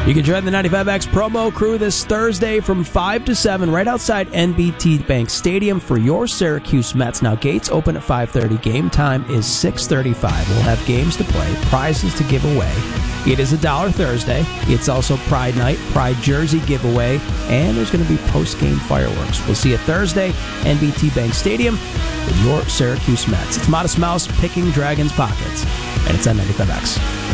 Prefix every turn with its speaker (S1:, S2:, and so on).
S1: You can join the 95X promo crew this Thursday from 5 to 7 right outside NBT Bank Stadium for your Syracuse Mets. Now, gates open at 5:30. Game time is 6:35. We'll have games to play, prizes to give away. It is $1 Thursday. It's also Pride Night, Pride Jersey giveaway, and there's going to be post-game fireworks. We'll see you Thursday, NBT Bank Stadium, with your Syracuse Mets. It's Modest Mouse picking Dragons' pockets, and it's on 95X.